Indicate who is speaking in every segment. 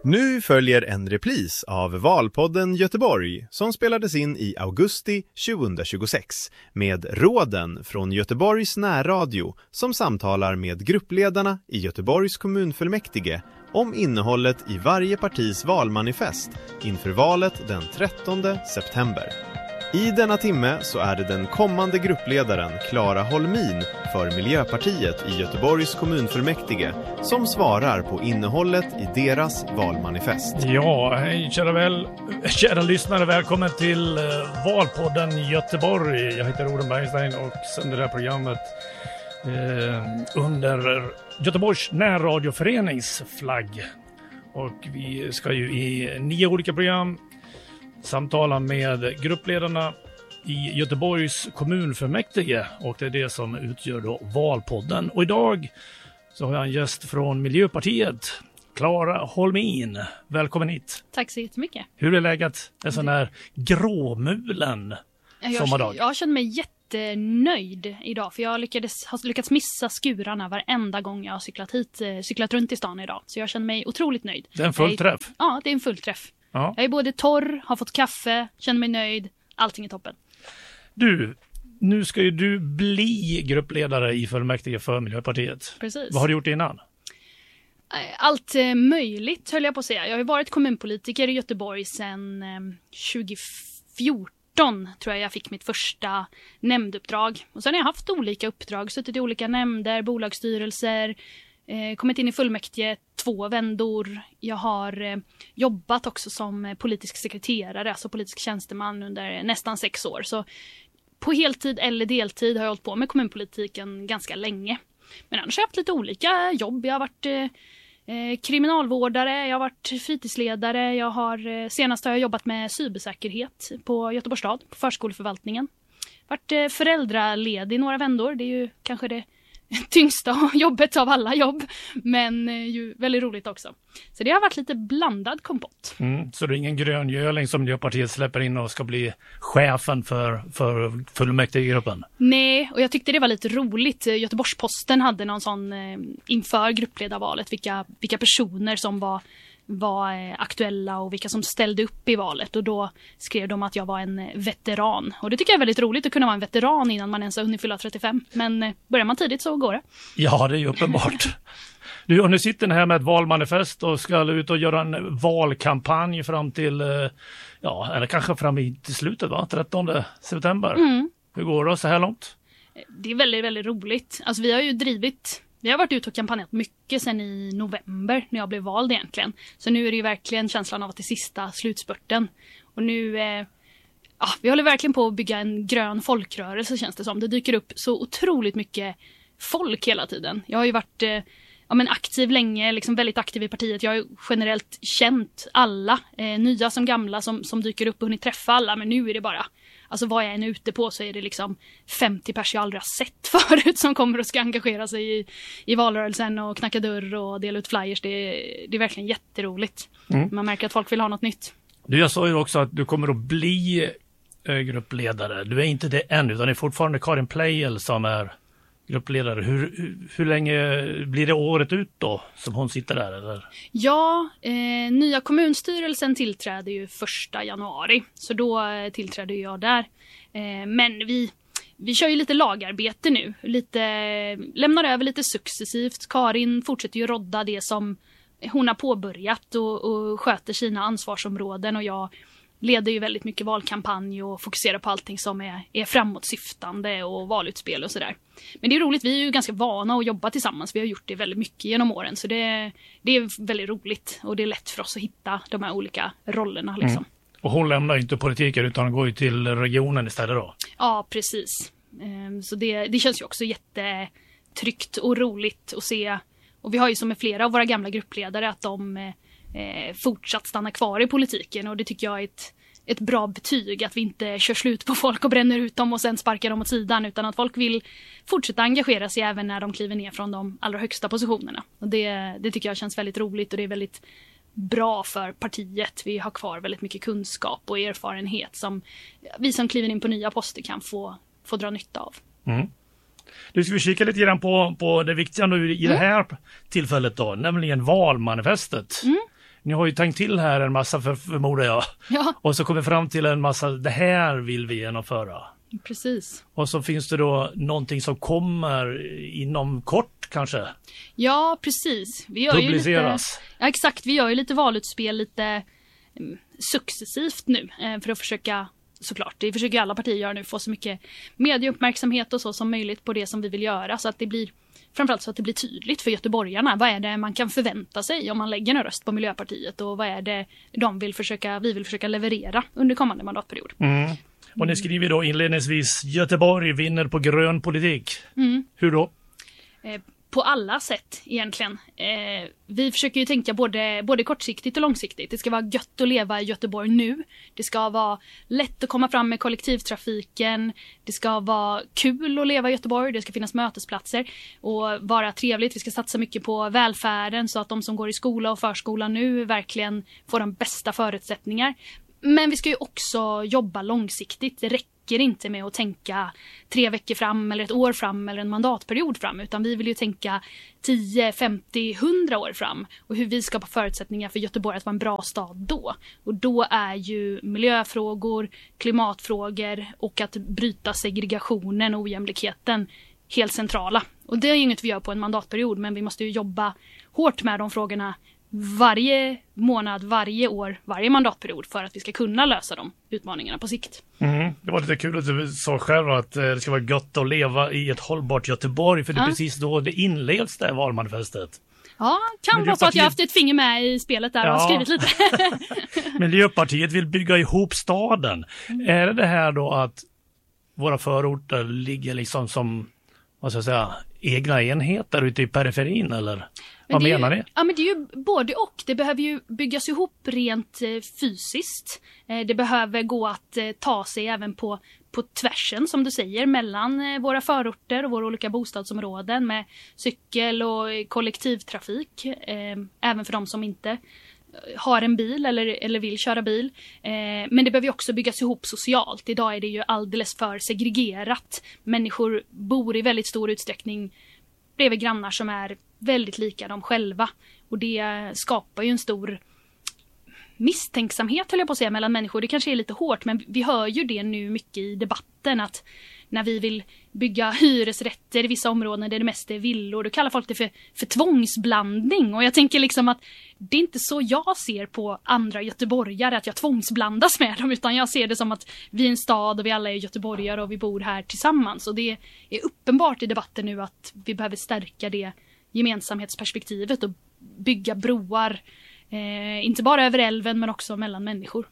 Speaker 1: Nu följer en repris av Valpodden Göteborg som spelades in i augusti 2026 med råden från Göteborgs närradio som samtalar med gruppledarna i Göteborgs kommunfullmäktige om innehållet i varje partis valmanifest inför valet den 13 september. I denna timme så är det den kommande gruppledaren Clara Holmin för Miljöpartiet i Göteborgs kommunfullmäktige som svarar på innehållet i deras valmanifest.
Speaker 2: Ja, hej kära lyssnare, välkommen till Valpodden Göteborg. Jag heter Oden Bergstein och sänder det här programmet under Göteborgs närradioförenings flagg. Och vi ska ju i 9 olika program samtala med gruppledarna i Göteborgs kommunfullmäktige, och det är det som utgör då Valpodden. Och idag så har jag en gäst från Miljöpartiet, Clara Holmin. Välkommen hit.
Speaker 3: Tack så jättemycket.
Speaker 2: Hur är läget en sån här gråmulen sommardag?
Speaker 3: Jag känner mig jättenöjd idag, för jag har lyckats missa skurarna varenda gång jag har cyklat runt i stan idag. Så jag känner mig otroligt nöjd.
Speaker 2: Det är en fullträff?
Speaker 3: Ja, det är en fullträff. Ja. Jag är både torr, har fått kaffe, känner mig nöjd. Allting är toppen.
Speaker 2: Du, nu ska ju du bli gruppledare i fullmäktige för Miljöpartiet.
Speaker 3: Precis.
Speaker 2: Vad har du gjort innan?
Speaker 3: Allt möjligt höll jag på att säga. Jag har ju varit kommunpolitiker i Göteborg sedan 2014 tror jag fick mitt första nämnduppdrag. Och sen har jag haft olika uppdrag, suttit i olika nämnder, bolagsstyrelser, kommit in i fullmäktige 2 vändor. Jag har jobbat också som politisk sekreterare, alltså politisk tjänsteman under nästan 6 år. Så på heltid eller deltid har jag hållit på med kommunpolitiken ganska länge. Men annars har jag haft lite olika jobb. Jag har varit kriminalvårdare, jag har varit fritidsledare. Senast har jag jobbat med cybersäkerhet på Göteborgs stad, på förskoleförvaltningen. Varit föräldraledig i några vändor, det är ju kanske det tyngsta jobbet av alla jobb, men ju väldigt roligt också. Så det har varit lite blandad kompott.
Speaker 2: Så det är ingen gröngöling som Miljöpartiet släpper in och ska bli chefen för fullmäktigegruppen? Nej, och jag tyckte det var lite roligt. Göteborgs-Posten hade någon sån inför gruppledarvalet, vilka personer som var aktuella och vilka som ställde upp i valet, och då skrev de att jag var en veteran, och det tycker jag är väldigt roligt att kunna vara en veteran innan man ens har hunnit fylla 35, men börjar man tidigt så går det. Ja, det är ju uppenbart. Du, och nu sitter ni här med ett valmanifest och ska ut och göra en valkampanj fram till eller kanske fram till slutet, va? 13 september. Hur går det så här långt? Det är väldigt, väldigt roligt. Alltså vi har varit ute och kampanjat mycket sedan i november när jag blev vald egentligen. Så nu är det ju verkligen känslan av att det är sista slutspurten. Och nu, vi håller verkligen på att bygga en grön folkrörelse, känns det som. Det dyker upp så otroligt mycket folk hela tiden. Jag har ju varit aktiv länge, liksom väldigt aktiv i partiet. Jag har ju generellt känt alla, nya som gamla som dyker upp och hunnit träffa alla. Men nu är det bara, alltså vad jag än är ute på så är det liksom 50 pers jag aldrig har sett förut som kommer och ska engagera sig i valrörelsen och knacka dörr och dela ut flyers. Det är verkligen jätteroligt. Man märker att folk vill ha något nytt. Du, jag sa ju också att du kommer att bli gruppledare. Du är inte det än, utan det är fortfarande Karin Pleijel som är gruppledare. Hur länge blir det året ut då som hon sitter där? Eller? Ja, nya kommunstyrelsen tillträder ju 1 januari. Så då tillträder jag där. Men vi kör ju lite lagarbete nu. Lämnar över lite successivt. Karin fortsätter ju rodda det som hon har påbörjat och sköter sina ansvarsområden. Och jag leder ju väldigt mycket valkampanj och fokuserar på allting som är framåtsyftande och valutspel och sådär. Men det är roligt, vi är ju ganska vana att jobba tillsammans. Vi har gjort det väldigt mycket genom åren, så det är väldigt roligt. Och det är lätt för oss att hitta de här olika rollerna liksom. Och hon lämnar ju inte politiken utan går ju till regionen istället då? Ja, precis. Så det känns ju också jättetryggt och roligt att se. Och vi har ju som med flera av våra gamla gruppledare att de fortsatt stanna kvar i politiken, och det tycker jag är ett bra betyg, att vi inte kör slut på folk och bränner ut dem och sen sparkar dem åt sidan, utan att folk vill fortsätta engagera sig även när de kliver ner från de allra högsta positionerna. Och det tycker jag känns väldigt roligt, och det är väldigt bra för partiet. Vi har kvar väldigt mycket kunskap och erfarenhet som vi som kliver in på nya poster kan få dra nytta av. Du, ska vi kika lite grann på det viktiga nu i det här tillfället då, nämligen valmanifestet.
Speaker 4: Ni har ju tänkt till här en massa förmodar jag.
Speaker 3: Ja.
Speaker 4: Och så kommer fram till en massa, det här vill vi genomföra.
Speaker 3: Precis.
Speaker 4: Och så finns det då någonting som kommer inom kort kanske?
Speaker 3: Ja, precis. Vi gör
Speaker 4: publiceras.
Speaker 3: Ja, exakt. Vi gör ju lite valutspel lite successivt nu för att försöka, såklart, det försöker alla partier göra nu, få så mycket medieuppmärksamhet och så som möjligt på det som vi vill göra, så att det blir, framförallt så att det blir tydligt för göteborgarna. Vad är det man kan förvänta sig om man lägger en röst på Miljöpartiet, och vad är det vi vill försöka leverera under kommande mandatperiod.
Speaker 4: Och ni skriver då inledningsvis Göteborg vinner på grön politik. Hur då?
Speaker 3: På alla sätt egentligen. Vi försöker ju tänka både kortsiktigt och långsiktigt. Det ska vara gött att leva i Göteborg nu. Det ska vara lätt att komma fram med kollektivtrafiken. Det ska vara kul att leva i Göteborg. Det ska finnas mötesplatser och vara trevligt. Vi ska satsa mycket på välfärden så att de som går i skola och förskola nu verkligen får de bästa förutsättningar. Men vi ska ju också jobba långsiktigt. Det räcker inte med att tänka 3 veckor fram eller ett år fram eller en mandatperiod fram, utan vi vill ju tänka 10, 50, 100 år fram och hur vi skapar förutsättningar för Göteborg att vara en bra stad då. Och då är ju miljöfrågor, klimatfrågor och att bryta segregationen och ojämlikheten helt centrala. Och det är inget vi gör på en mandatperiod, men vi måste ju jobba hårt med de frågorna varje månad, varje år, varje mandatperiod för att vi ska kunna lösa de utmaningarna på sikt.
Speaker 4: Det var lite kul att du sa själv att det ska vara gott att leva i ett hållbart Göteborg, för det är precis då det inleds det valmanifestet.
Speaker 3: Ja, kan vara så att jag har haft ett finger med i spelet där och har skrivit lite.
Speaker 4: Miljöpartiet vill bygga ihop staden. Är det här då att våra förorter ligger liksom som, vad ska jag säga, egna enheter ute i periferin, eller? Vad menar ni?
Speaker 3: Ja, men det är ju både och. Det behöver ju byggas ihop rent fysiskt. Det behöver gå att ta sig även på tvärsen, som du säger, mellan våra förorter och våra olika bostadsområden med cykel och kollektivtrafik. Även för de som inte har en bil eller vill köra bil. Men det behöver ju också byggas ihop socialt. Idag är det ju alldeles för segregerat. Människor bor i väldigt stor utsträckning bredvid grannar som är väldigt lika dem själva. Och det skapar ju en stor misstänksamhet, höll jag på att säga, mellan människor. Det kanske är lite hårt, men vi hör ju det nu mycket i debatten, att när vi vill bygga hyresrätter i vissa områden där det mest är villor, då kallar folk det för tvångsblandning. Och jag tänker liksom att det är inte så jag ser på andra göteborgare, att jag tvångsblandas med dem, utan jag ser det som att vi är en stad och vi alla är göteborgare och vi bor här tillsammans. Och det är uppenbart i debatten nu att vi behöver stärka det gemensamhetsperspektivet och bygga broar, inte bara över älven men också mellan människor.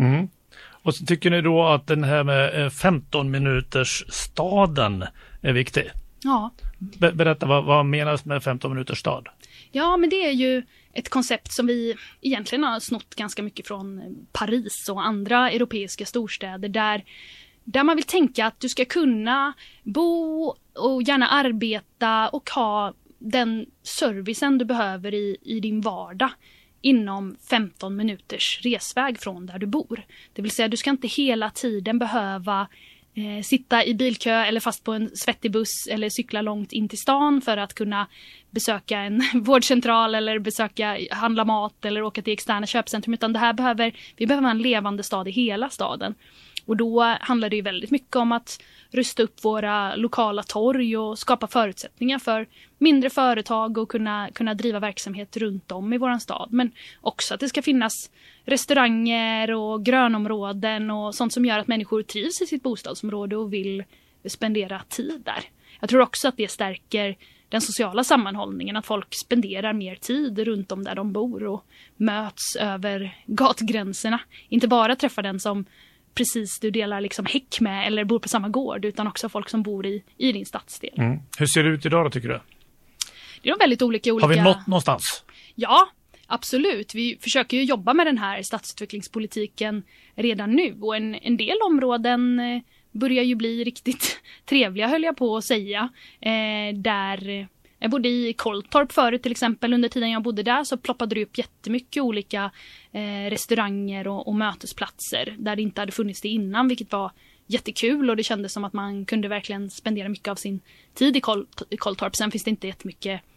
Speaker 4: Och så tycker ni då att den här med 15 minuters staden är viktig? Ja. Berätta, vad menas med 15 minuters stad?
Speaker 3: Ja, men det är ju ett koncept som vi egentligen har snott ganska mycket från Paris och andra europeiska storstäder, där man vill tänka att du ska kunna bo och gärna arbeta och ha den servicen du behöver i din vardag inom 15 minuters resväg från där du bor. Det vill säga, du ska inte hela tiden behöva sitta i bilkö eller fast på en svettig buss eller cykla långt in till stan för att kunna besöka en vårdcentral eller handla mat eller åka till externa köpcentrum, utan vi behöver en levande stad i hela staden. Och då handlar det ju väldigt mycket om att rusta upp våra lokala torg och skapa förutsättningar för mindre företag och kunna driva verksamhet runt om i våran stad. Men också att det ska finnas restauranger och grönområden och sånt som gör att människor trivs i sitt bostadsområde och vill spendera tid där. Jag tror också att det stärker den sociala sammanhållningen, att folk spenderar mer tid runt om där de bor och möts över gatgränserna. Inte bara träffa den som precis du delar liksom häck med eller bor på samma gård, utan också folk som bor i din stadsdel.
Speaker 4: Hur ser det ut idag då, tycker du?
Speaker 3: Det är väldigt olika.
Speaker 4: Har vi nått någonstans?
Speaker 3: Ja, absolut. Vi försöker ju jobba med den här stadsutvecklingspolitiken redan nu, och en del områden börjar ju bli riktigt trevliga, höll jag på att säga. Jag bodde i Kolltorp förut till exempel. Under tiden jag bodde där så ploppade det upp jättemycket olika restauranger och mötesplatser där det inte hade funnits det innan, vilket var jättekul, och det kändes som att man kunde verkligen spendera mycket av sin tid i Kolltorp. Sen finns det inte jättemycket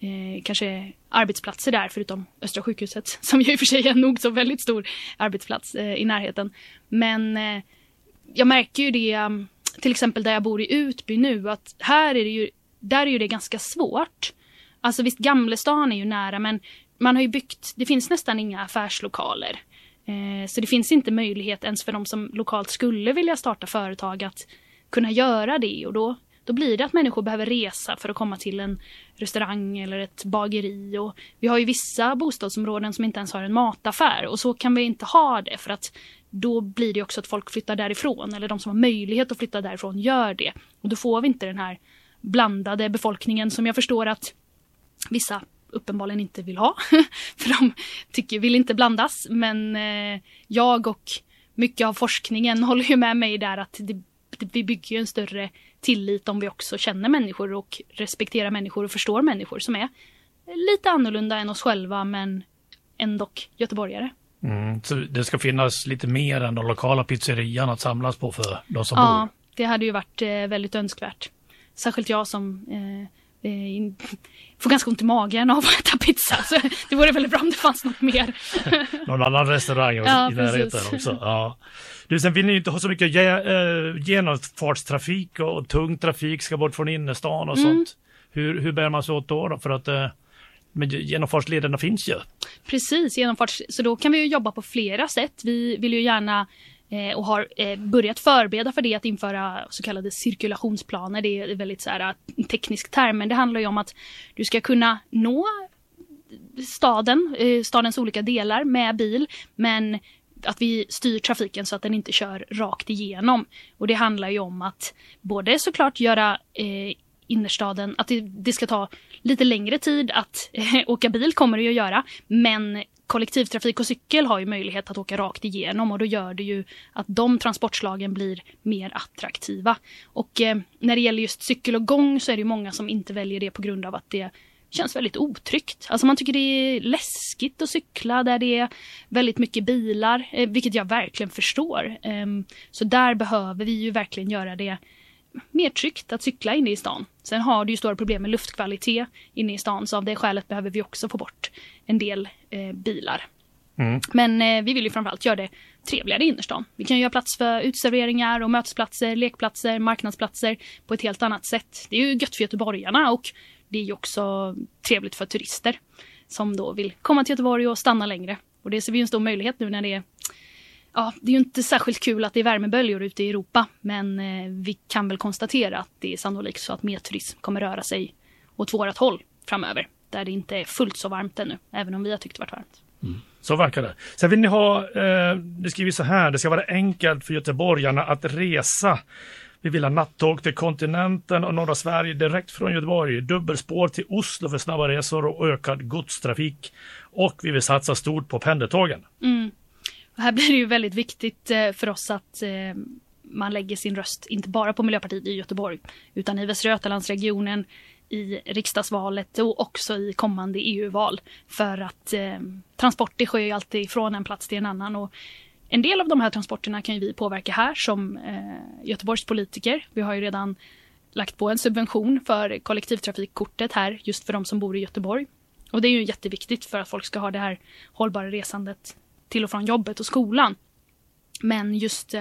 Speaker 3: kanske arbetsplatser där, förutom Östra sjukhuset, som ju i och för sig är nog så väldigt stor arbetsplats i närheten. Men jag märker ju det, till exempel där jag bor i Utby nu, att där är ju det ganska svårt. Alltså visst, Gamlestan är ju nära, men man har ju det finns nästan inga affärslokaler. Så det finns inte möjlighet ens för de som lokalt skulle vilja starta företag att kunna göra det. Och då blir det att människor behöver resa för att komma till en restaurang eller ett bageri. Och vi har ju vissa bostadsområden som inte ens har en mataffär. Och så kan vi inte ha det, för att då blir det också att folk flyttar därifrån. Eller de som har möjlighet att flytta därifrån gör det. Och då får vi inte den här blandade befolkningen som jag förstår att vissa uppenbarligen inte vill ha. För de vill inte blandas. Men jag och mycket av forskningen håller ju med mig där att vi bygger en större tillit om vi också känner människor och respekterar människor och förstår människor som är lite annorlunda än oss själva, men ändå göteborgare.
Speaker 4: Så det ska finnas lite mer än de lokala pizzerian att samlas på för de som bor?
Speaker 3: Ja, det hade ju varit väldigt önskvärt. Särskilt jag som får ganska ont i magen av att äta pizza. Så det vore väldigt bra om det fanns något mer.
Speaker 4: Någon annan restaurang i närheten också. Ja. Sen vill ni ju inte ha så mycket genomfartstrafik och tung trafik ska bort från innerstan och sånt. Hur bär man sig åt då? För att men genomfartslederna finns ju.
Speaker 3: Precis, så då kan vi ju jobba på flera sätt. Vi vill ju gärna och har börjat förbereda för det, att införa så kallade cirkulationsplaner. Det är väldigt så här teknisk term, men det handlar ju om att du ska kunna nå stadens olika delar med bil, men att vi styr trafiken så att den inte kör rakt igenom. Och det handlar ju om att både såklart göra innerstaden, att det ska ta lite längre tid att åka bil, kommer det ju att göra, men kollektivtrafik och cykel har ju möjlighet att åka rakt igenom, och då gör det ju att de transportslagen blir mer attraktiva. Och när det gäller just cykel och gång så är det ju många som inte väljer det på grund av att det känns väldigt otryggt. Alltså man tycker det är läskigt att cykla där det är väldigt mycket bilar, vilket jag verkligen förstår. Så där behöver vi ju verkligen göra det mer tryggt att cykla inne i stan. Sen har det ju stora problem med luftkvalitet inne i stan, så av det skälet behöver vi också få bort en del bilar. Men vi vill ju framförallt göra det trevligare i innerstan. Vi kan göra plats för utserveringar och mötesplatser, lekplatser, marknadsplatser på ett helt annat sätt. Det är ju gött för göteborgarna, och det är ju också trevligt för turister som då vill komma till Göteborg och stanna längre. Och det ser vi en stor möjlighet nu när det är ju inte särskilt kul att det är värmeböljor ute i Europa, men vi kan väl konstatera att det är sannolikt så att mer turism kommer röra sig åt vårat håll framöver, där det inte är fullt så varmt ännu, även om vi har tyckt det varit varmt.
Speaker 4: Så verkar det. Sen vill ni ha, det skriver så här, det ska vara enkelt för göteborgarna att resa. Vi vill ha nattåg till kontinenten och norra Sverige direkt från Göteborg, dubbelspår till Oslo för snabba resor och ökad godstrafik. Och vi vill satsa stort på pendeltågen.
Speaker 3: Och här blir det ju väldigt viktigt för oss att man lägger sin röst inte bara på Miljöpartiet i Göteborg, utan i Västra Götalandsregionen, i riksdagsvalet och också i kommande EU-val. För att transporter sker ju alltid från en plats till en annan, och en del av de här transporterna kan ju vi påverka här som Göteborgs politiker. Vi har ju redan lagt på en subvention för kollektivtrafikkortet här just för de som bor i Göteborg. Och det är ju jätteviktigt för att folk ska ha det här hållbara resandet till och från jobbet och skolan. Men just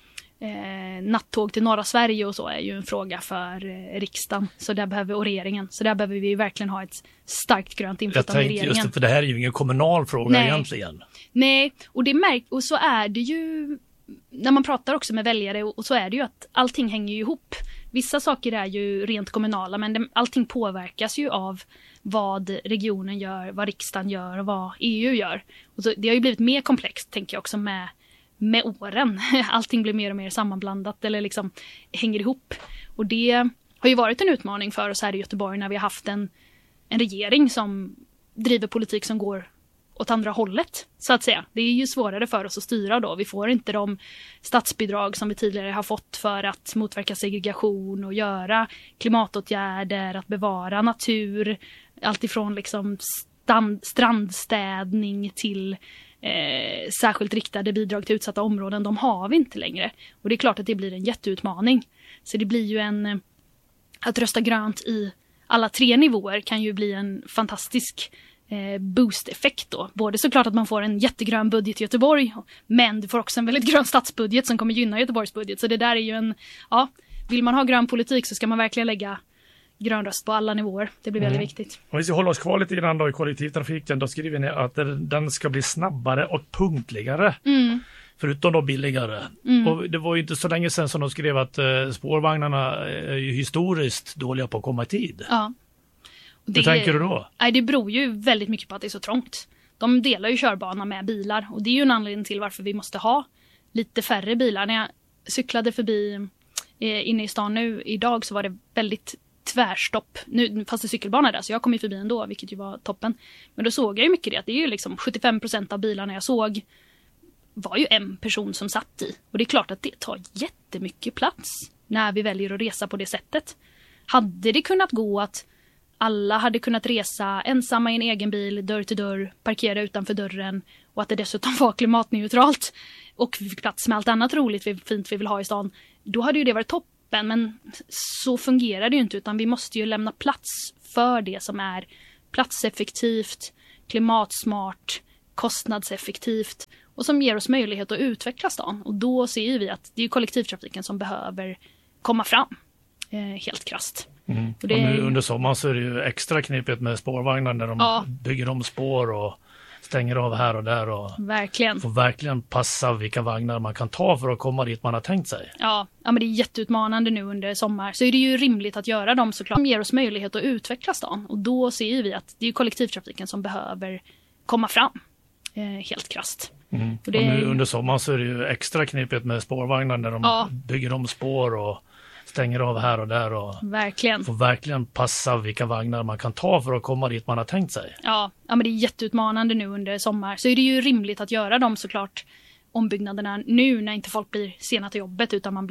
Speaker 3: nattåg till norra Sverige och så är ju en fråga för riksdagen och regeringen. Så där behöver vi verkligen ha ett starkt grönt inflytande i regeringen.
Speaker 4: Just det, för det här är ju ingen kommunal fråga egentligen. Nej,
Speaker 3: och så är det ju när man pratar också med väljare, och så är det ju att allting hänger ju ihop. Vissa saker är ju rent kommunala, men allting påverkas ju av vad regionen gör, vad riksdagen gör och vad EU gör. Och så, det har ju blivit mer komplext, tänker jag också, med åren. Allting blir mer och mer sammanblandat eller liksom hänger ihop. Och det har ju varit en utmaning för oss här i Göteborg när vi har haft en regering som driver politik som går åt andra hållet, så att säga. Det är ju svårare för oss att styra då. Vi får inte de statsbidrag som vi tidigare har fått för att motverka segregation och göra klimatåtgärder, att bevara natur, allt ifrån liksom strandstädning till särskilt riktade bidrag till utsatta områden. De har vi inte längre. Och det är klart att det blir en jätteutmaning. Så det blir ju att rösta grönt i alla 3 nivåer kan ju bli en fantastisk boost-effekt då. Både såklart att man får en jättegrön budget i Göteborg, men du får också en väldigt grön stadsbudget som kommer gynna Göteborgs budget. Så det där är ju vill man ha grön politik så ska man verkligen lägga grön röst på alla nivåer. Det blir väldigt viktigt.
Speaker 4: Om vi ska hålla oss kvar lite grann då i kollektivtrafiken, då skriver ni att den ska bli snabbare och punktligare. Förutom då billigare. Och det var ju inte så länge sedan som de skrev att spårvagnarna är ju historiskt dåliga på att komma i tid.
Speaker 3: Ja.
Speaker 4: Hur tänker du då?
Speaker 3: Nej, det beror ju väldigt mycket på att det är så trångt. De delar ju körbana med bilar och det är ju en anledning till varför vi måste ha lite färre bilar. När jag cyklade förbi inne i stan nu idag så var det väldigt tvärstopp. Nu fast det cykelbana där så jag kom ju förbi ändå, vilket ju var toppen. Men då såg jag ju mycket det att det är ju liksom 75% av bilarna jag såg var ju en person som satt i. Och det är klart att det tar jättemycket plats när vi väljer att resa på det sättet. Hade det kunnat gå att alla hade kunnat resa ensamma i en egen bil, dörr till dörr, parkera utanför dörren och att det dessutom var klimatneutralt och vi fick plats med allt annat roligt, fint vi vill ha i stan, då hade ju det varit toppen. Men så fungerar det ju inte, utan vi måste ju lämna plats för det som är platseffektivt, klimatsmart, kostnadseffektivt och som ger oss möjlighet att utveckla stan. Och då ser vi att det är kollektivtrafiken som behöver komma fram, helt krasst.
Speaker 4: Och nu under sommaren så är det ju extra knepigt med spårvagnar när de bygger om spår och stänger av här och där och får verkligen passa vilka vagnar man kan ta för att komma dit man har tänkt sig.
Speaker 3: Ja, men det är jätteutmanande nu under sommar. Så är det ju rimligt att göra dem såklart. De ger oss möjlighet att utveckla stan. Och då ser vi att det är kollektivtrafiken som behöver komma fram, helt krasst.
Speaker 4: Och nu under sommaren så är det ju extra knepigt med spårvagnar när de bygger om spår och stänger av här och där och får verkligen passa vilka vagnar man kan ta för att komma dit man har tänkt sig.
Speaker 3: Ja, men det är jätteutmanande nu under sommar. Så är det ju rimligt att göra dem såklart ombyggnaderna nu när inte folk blir sena till jobbet utan man blir